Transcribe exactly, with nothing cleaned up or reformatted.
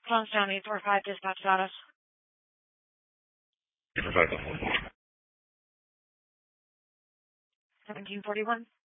Johnstown eight four five, dispatch status. seventeen forty-one.